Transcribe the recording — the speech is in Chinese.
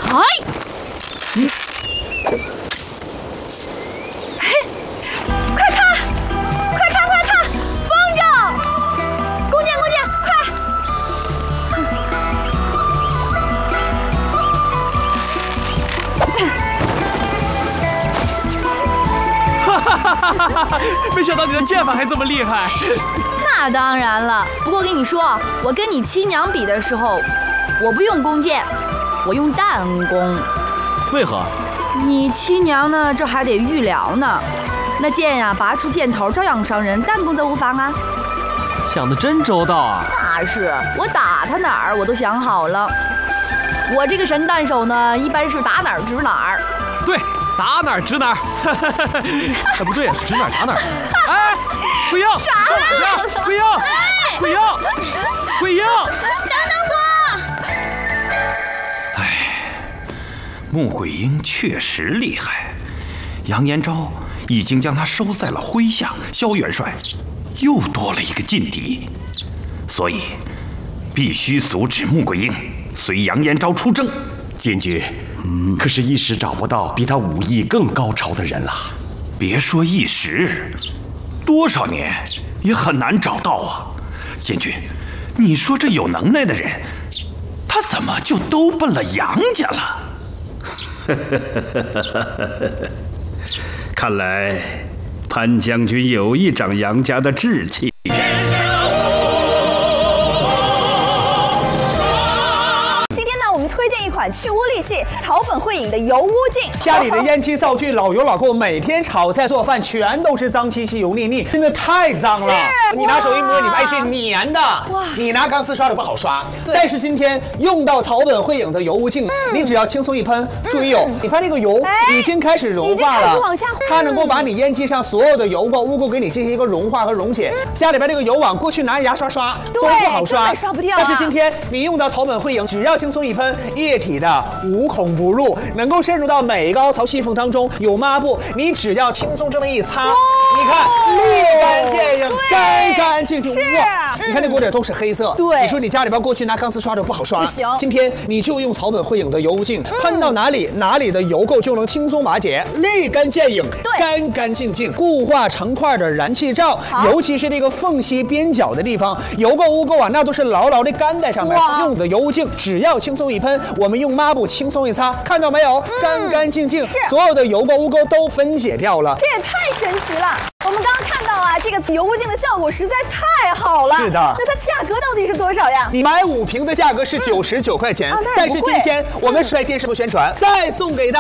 哎，嘿，快看，快看，快看，风筝！弓箭，弓箭，快！ 哈哈哈哈哈！没想到你的剑法还这么厉害。 那当然了，不过我跟你说，我跟你亲娘比的时候，我不用弓箭，我用弹弓。 为何？ 你亲娘呢？这还得预料呢。那箭呀，拔出箭头照样伤人，弹弓则无妨啊。 想得真周到啊！ 那是，我打他哪儿我都想好了。我这个神弹手呢，一般是打哪儿指哪儿。 对，打哪儿指哪儿。哎，不对，是指哪儿打哪儿。哎，鬼婴， 啥呀？ 鬼婴，鬼婴，鬼婴！ 等等我！ 穆桂英确实厉害，杨延昭已经将他收在了麾下，萧元帅又多了一个劲敌，所以必须阻止穆桂英随杨延昭出征。 监军，可是一时找不到比他武艺更高超的人了。 别说一时，多少年也很难找到啊。监军，你说这有能耐的人，他怎么就都奔了杨家了？ 看来潘将军有意长杨家的志气。 推荐一款去污利器草本汇影的油污镜。 家里的烟气灶具老油老垢，每天炒菜做饭全都是脏兮兮油腻腻，真的太脏了。你拿手一摸，你发现是粘的。哇！你拿钢丝刷的不好刷。但是今天用到草本汇影的油污镜，你只要轻松一喷，注意哦，你发现那个油已经开始融化了，它能够把你烟机上所有的油垢污垢给你进行一个融化和溶解。家里边这个油网过去拿牙刷刷都不好刷， 刷不掉。 但是今天你用到草本汇影，只要轻松一喷。液体的无孔不入，能够渗入到每个凹槽细缝当中。有抹布，你只要轻松这么一擦，你看立竿见影，干干净净。哇！你看那锅底都是黑色。对，你说你家里边过去拿钢丝刷的不好刷，不行。今天你就用草本汇影的油污镜，喷到哪里的油垢就能轻松瓦解，立竿见影，干干净净。固化成块的燃气罩，尤其是这个缝隙边角的地方，油垢污垢啊，那都是牢牢的干在上面。用的油污镜只要轻松一喷，我们用抹布轻松一擦，看到没有？干干净净，所有的油垢污垢都分解掉了。 这也太神奇了！我们刚刚看到啊，这个油污镜的效果实在太好了。 是的。 那它价格到底是多少呀？ 你买5瓶的价格是99块钱，但是今天我们在电视部宣传，再送给大家。